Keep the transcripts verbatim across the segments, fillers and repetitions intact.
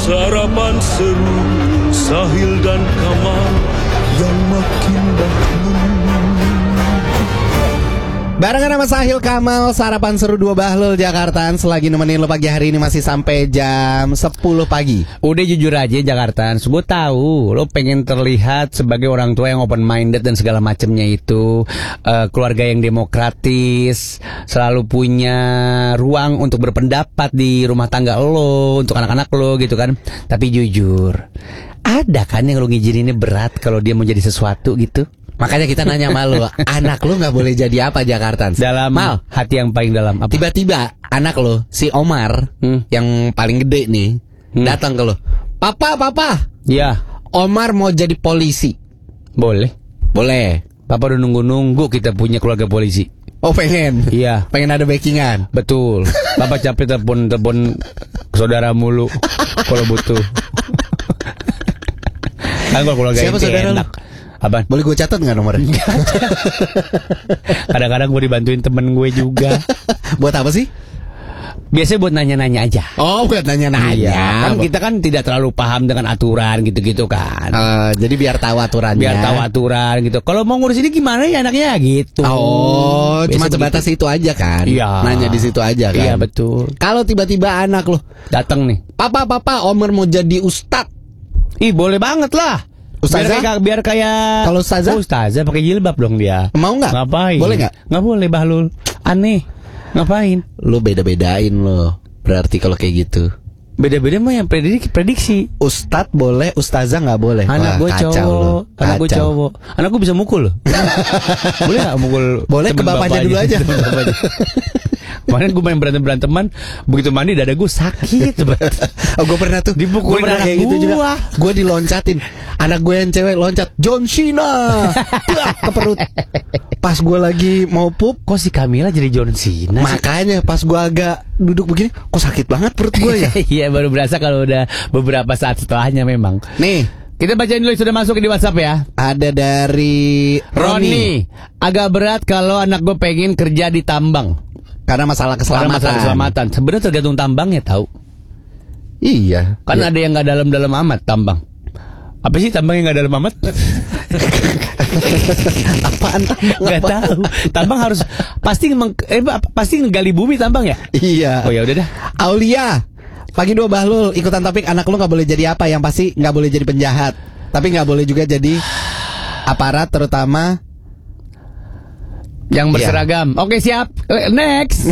Sarapan seru Sahil dan Kamal yang makin bahlul. Barengan sama Sahil Kamal, sarapan seru dua Bahlul Jakartaan. Selagi nemenin lo pagi hari ini masih sampai jam sepuluh pagi. Udah jujur aja Jakartaan, gue tahu lo pengen terlihat sebagai orang tua yang open minded dan segala macamnya itu, uh, keluarga yang demokratis, selalu punya ruang untuk berpendapat di rumah tangga lo, untuk anak-anak lo gitu kan. Tapi jujur, ada kan yang lo ngizininnya berat kalau dia mau jadi sesuatu gitu. Makanya kita nanya sama lo, anak lo gak boleh jadi apa Jakartaan? Dalam Mal, hati yang paling dalam apa? Tiba-tiba anak lo, si Omar, hmm. yang paling gede nih, hmm. datang ke lo, Papa, Papa, ya, Omar mau jadi polisi. Boleh? Boleh. Papa udah nunggu-nunggu kita punya keluarga polisi. Oh pengen? Iya. Pengen ada backingan? Betul. Papa capek telepon-telepon saudara mulu kalau butuh. Kan kalau keluarga siapa saudara enak. Apaan? Boleh gue catat gak nomornya? Kadang-kadang gue dibantuin temen gue juga. Buat apa sih? Biasanya buat nanya-nanya aja. Oh buat nanya-nanya. Iya, kan kita kan tidak terlalu paham dengan aturan gitu-gitu kan. uh, Jadi biar tahu aturannya. Biar tahu aturan gitu. Kalau mau ngurus ini gimana ya anaknya gitu. Oh, cuma sebatas begitu. itu aja kan. Iya. Nanya di situ aja kan. Iya betul. Kalau tiba-tiba anak lo datang nih, Papa, Papa, Omar mau jadi ustad. Ih boleh banget lah. Ustazah? Biar kayak, biar kayak kalau ustazah? Oh, ustazah pakai jilbab dong dia. Mau nggak? Ngapain? Boleh nggak? Nggak boleh Bahlul. Aneh. Ngapain? Lo beda-bedain lo. Berarti kalau kayak gitu. Beda-beda mah yang prediksi. prediksi. Ustad boleh, ustazah nggak boleh. Anak gue cowok. Anak gue cowok. Anak gue bisa mukul loh. Boleh nggak mukul? Boleh ke bapaknya dulu aja. Kemarin gue main berantem-beranteman, begitu mandi dada gue sakit. Oh gue pernah tuh dipukulin anak kayak gitu juga. Gue diloncatin. Anak gue yang cewek loncat John Cena ke perut. Pas gue lagi mau pup, kok si Camilla jadi John Cena? Makanya pas gue agak duduk begini, kok sakit banget perut gue ya. Iya baru berasa kalau udah beberapa saat setelahnya memang. Nih kita bacain dulu sudah masuk di WhatsApp ya. Ada dari Roni. Roni. Agak berat kalau anak gue pengen kerja di tambang. Karena masalah keselamatan. Karena masalah keselamatan. Sebenarnya tergantung tambangnya tahu. Iya. Kan iya. ada yang nggak dalam-dalam amat tambang. Apa sih tambang yang nggak dalam amat? Apaan tambang? Nggak tahu. Tambang harus pasti meng, eh, pasti ngegali bumi tambang ya. Iya. Oh ya udah dah. Aulia. Pagi dua Bahlul ikutan topik anak lu nggak boleh jadi apa? Yang pasti nggak boleh jadi penjahat. Tapi nggak boleh juga jadi aparat terutama yang berseragam. Yeah. Oke siap. Next.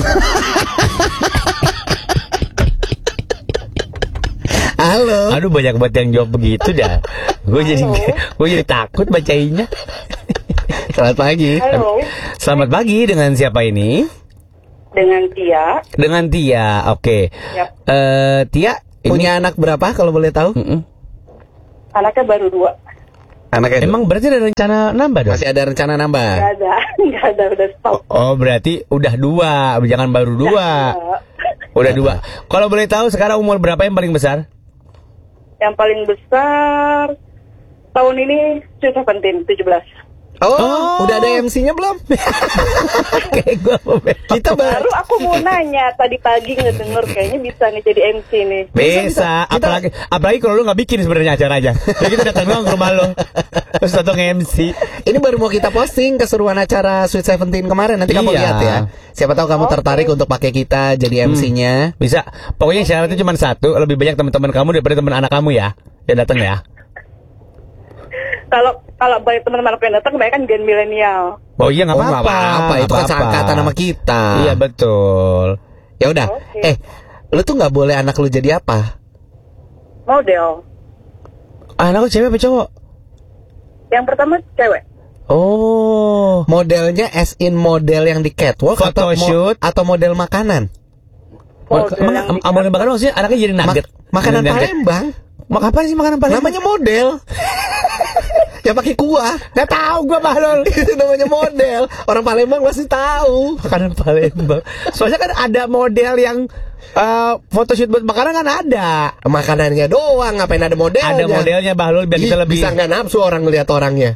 Halo. Aduh banyak banget yang jawab begitu dah. Gue jadi gue jadi takut bacainnya. Selamat pagi. Halo. Selamat pagi, dengan siapa ini? Dengan Tia. Dengan Tia. Oke. Yap. Uh, Tia punya ini... anak berapa kalau boleh tahu? Mm-mm. Anaknya baru dua. Anaknya emang berarti ada rencana nambah dong? Masih ada rencana nambah? Gak ada, gak ada, udah stop. Oh, berarti udah dua, jangan baru dua. Udah dua. Kalau boleh tahu sekarang umur berapa yang paling besar? Yang paling besar tahun ini tujuh belas. Oh, oh, udah ada M C-nya belum? Kayak gua kita baru aku mau nanya tadi pagi ngedenger kayaknya bisa nih jadi M C nih. Bisa, bisa. apalagi kita... apalagi kalau lu nggak bikin sebenarnya acaranya. Jadi kita datang doang ke rumah lo, terus datang M C. Ini baru mau kita posting keseruan acara Sweet Seventeen kemarin. Nanti kamu iya. lihat ya. Siapa tahu kamu okay. tertarik untuk pakai kita jadi M C-nya. Hmm, bisa. Pokoknya syaratnya cuma satu, lebih banyak teman-teman kamu daripada teman anak kamu ya. Ya datang ya. Kalau kalau banyak teman-teman yang datang kebanyakan gen milenial. Oh iya nggak oh, apa-apa. apa itu kan seangkatan sama kita. Iya betul. Ya udah. Okay. Eh, lu tuh nggak boleh anak lu jadi apa? Model. Anak lu cewek apa cowok? Yang pertama cewek. Oh, modelnya as in model yang di catwalk atau photoshoot mo- atau model makanan? Model Emang am- model makanan maksudnya anaknya jadi nugget. Ma- makanan Palembang. Mak apa sih makanan Palembang? Namanya model. Ya pakai kuah. Nggak tahu gua Bahlul. Itu namanya model. Orang Palembang pasti tahu. Makanan Palembang. Soalnya kan ada model yang uh, photoshoot buat makanan kan ada. Makanannya doang, ngapain ada modelnya? Ada modelnya Bahlul biar kita Ih, lebih bisa nggak nafsu orang ngelihat orangnya.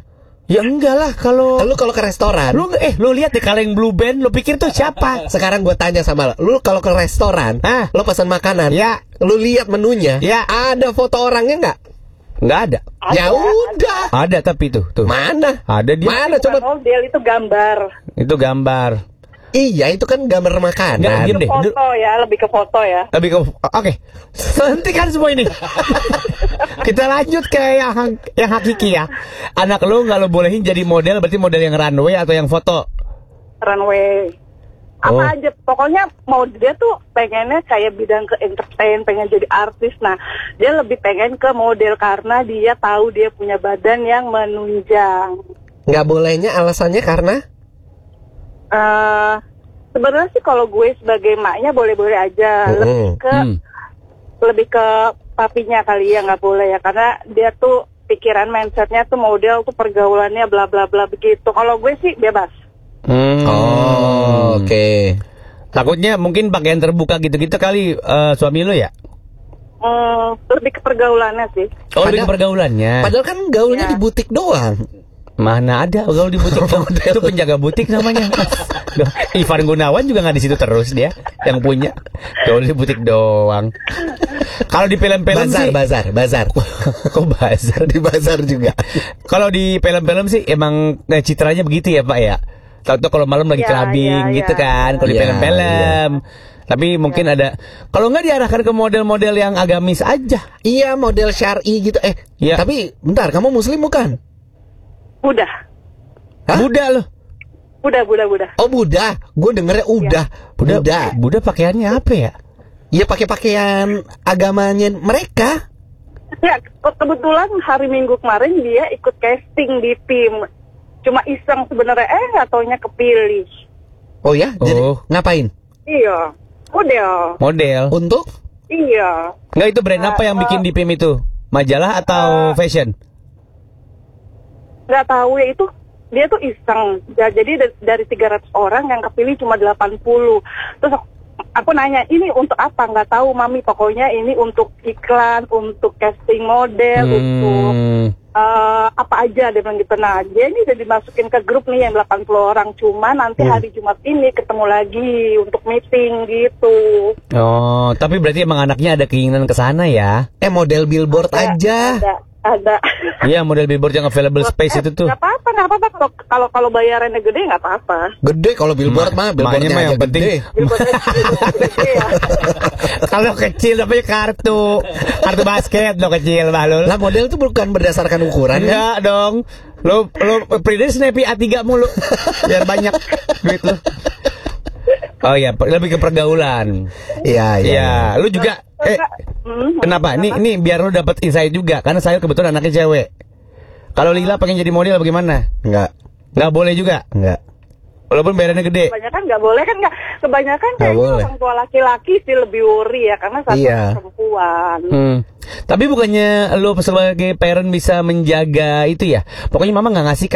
Ya enggak lah kalau Lu kalau ke restoran, lu eh lu lihat di kaleng Blue Band, lu pikir tuh siapa? sekarang gue tanya sama lu, lu kalau ke restoran, Ah. lu pesan makanan, Ya. lu lihat menunya, Ya. ada foto orangnya nggak? Enggak ada. Ya udah, Ada tapi tuh, tuh. mana? Ada dia. Mana Bukan coba? model itu gambar. Itu gambar. Iya, itu kan gambar Nggak, makanan. diem deh. Foto ya, lebih ke foto ya. Lebih ke oke. Hentikan semua ini. Kita lanjut ke yang yang hakiki ya. Anak lu nggak lo bolehin jadi model, berarti model yang runway atau yang foto? Runway. Apa Oh. aja, pokoknya mau dia tuh pengennya kayak bidang ke entertain, pengen jadi artis. Nah, dia lebih pengen ke model karena dia tahu dia punya badan yang menunjang. Nggak bolehnya alasannya karena? eh sebenarnya sih kalau gue sebagai maknya boleh-boleh aja, Mm-mm. lebih ke Hmm. lebih ke papinya kali ya, nggak boleh ya, karena dia tuh pikiran mindsetnya tuh model tuh pergaulannya bla bla bla begitu. Kalau gue sih bebas. Hmm. Oh, oke. Takutnya mungkin pakaian terbuka gitu-gitu kali eh, suami lu ya? Hmm, lebih ke pergaulannya sih. Oh, lebih ke Padahal- pergaulannya. Padahal kan gaulnya Ya. di butik doang. Mana ada gaul di butik itu penjaga butik namanya. Loh, Ivan Gunawan juga nggak di situ terus dia yang punya gaul di butik doang. Kalau di film-film Bazar, sih, bazar, bazar. kok bazar? Di bazar juga. Kalau di film-film sih emang eh, citranya begitu ya Pak ya. Tahu-tahu kalau malam lagi Ya, clubbing ya, gitu ya. kan. Kalau di Ya, film-film. Tapi mungkin ada. Kalau nggak diarahkan ke model-model yang agamis aja. Iya, model syar'i gitu. Eh, Iya. tapi bentar, kamu muslim bukan? Udah, Hah? Buddha loh. udah, udah, udah. Oh, Buddha. Gue dengernya udah. Buddha, Buddha. Buddha pakaiannya apa ya? Iya, pakai pakaian agamanya mereka. Ya, ke- kebetulan hari Minggu kemarin dia ikut casting di tim. Cuma iseng sebenarnya, eh nggak taunya kepilih. Oh ya, jadi Oh. ngapain? Iya, udah. Model. Untuk? Iya. Nggak, itu brand apa yang bikin di P I M itu? Majalah atau fashion? Nggak tahu ya, itu dia tuh iseng. Ya, jadi da- dari tiga ratus orang yang kepilih cuma delapan puluh. Terus aku, aku nanya, ini untuk apa? Nggak tahu mami, pokoknya ini untuk iklan, untuk casting model, untuk eh, apa aja dia bilang gitu. Nah, dia ini udah dimasukin ke grup nih yang delapan puluh orang. Cuma nanti hari Jumat ini ketemu lagi untuk meeting gitu. Oh, tapi berarti emang anaknya ada keinginan ke sana ya? Eh, model billboard Ada- aja. Ada, ada. Iya, model billboard yang available space itu tuh. Nggak apa-apa, nggak apa-apa. Kalau kalau kalau bayarannya gede nggak apa-apa. Gede kalau billboard mah, billboardnya makanya mah aja yang penting. gede. Billboardnya gede ya. Kalau kecil namanya kartu, kartu basket lo kecil Bahlul. Lah, model itu bukan berdasarkan ukuran kan? Enggak dong. Lo lo print Snappy A tiga mulu. Biar banyak duit lo. Oh iya, per- lebih ke pergaulan. Iya, iya. Iya, lu juga eh Hmm, kenapa? Ini ini biar lu dapat insight juga karena saya kebetulan anaknya cewek. Kalau Lila pengen jadi model bagaimana? Enggak, Nggak boleh juga. enggak. Walaupun bayarannya gede. kebanyakan nggak boleh kan nggak. Kebanyakan Nggak kayaknya boleh. orang tua laki-laki sih lebih worry ya karena satu Iya. perempuan. Hmm. Tapi bukannya lu sebagai parent bisa menjaga itu ya? Pokoknya mama nggak ngasih